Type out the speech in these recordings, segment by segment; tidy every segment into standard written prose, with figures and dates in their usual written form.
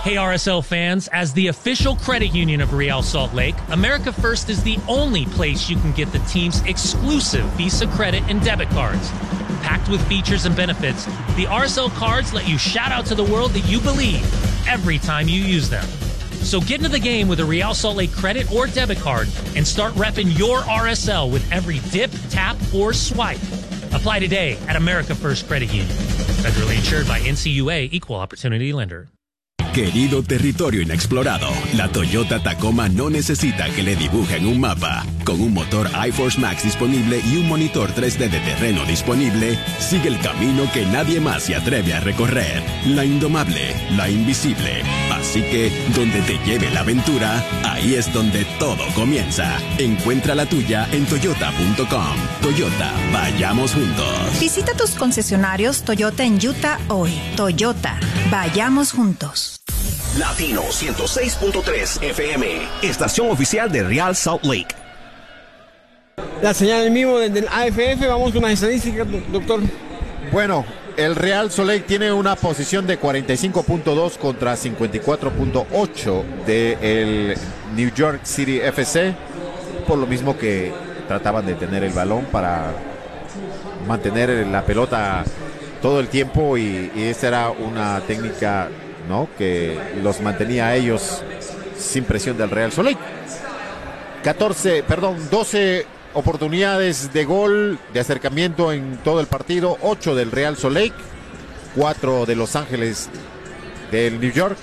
Hey RSL fans, as the official credit union of Real Salt Lake, America First is the only place you can get the team's exclusive Visa credit and debit cards. Packed with features and benefits, the RSL cards let you shout out to the world that you believe every time you use them. So get into the game with a Real Salt Lake credit or debit card and start repping your RSL with every dip, tap, or swipe. Apply today at America First Credit Union. Federally insured by NCUA, Equal Opportunity Lender. Querido territorio inexplorado, la Toyota Tacoma no necesita que le dibujen un mapa. Con un motor iForce Max disponible y un monitor 3D de terreno disponible, sigue el camino que nadie más se atreve a recorrer. La indomable, la invisible. Así que, donde te lleve la aventura, ahí es donde todo comienza. Encuentra la tuya en toyota.com. Toyota, vayamos juntos. Visita tus concesionarios Toyota en Utah hoy. Toyota, vayamos juntos. Latino 106.3 FM, estación oficial de Real Salt Lake. La señal en vivo desde el AFF, vamos con las estadísticas, doctor. Bueno, el Real Salt Lake tiene una posición de 45.2 contra 54.8 del New York City FC, por lo mismo que trataban de tener el balón para mantener la pelota todo el tiempo y esa era una técnica, ¿no?, que los mantenía a ellos sin presión del Real Salt Lake. 12 oportunidades de gol, de acercamiento en todo el partido, 8 del Real Salt Lake, 4 de Los Ángeles del New York,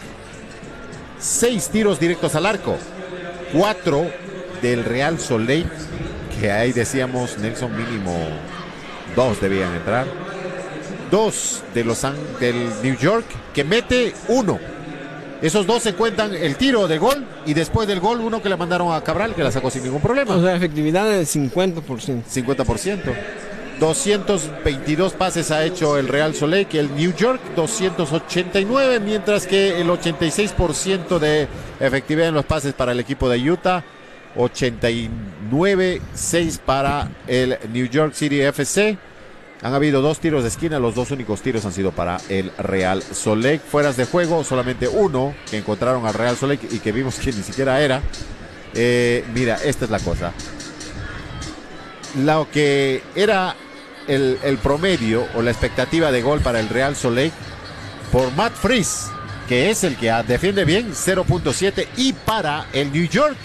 6 tiros directos al arco, 4 del Real Salt Lake, que ahí decíamos, Nelson, mínimo 2 debían entrar. 2 del New York, que mete 1. Esos 2 se cuentan el tiro de gol y después del gol uno que le mandaron a Cabral, que la sacó sin ningún problema. O sea, efectividad del 50%. 50%. 222 pases ha hecho el Real Salt Lake, el New York 289, mientras que el 86% de efectividad en los pases para el equipo de Utah, 89-6 para el New York City FC. Han habido 2 tiros de esquina, los 2 únicos tiros han sido para el Real Salt Lake. Fueras de juego, solamente 1 que encontraron al Real Salt Lake y que vimos que ni siquiera era. Mira, esta es la cosa. Lo que era el promedio o la expectativa de gol para el Real Salt Lake por Matt Freese, que es el que defiende bien, 0.7, y para el New York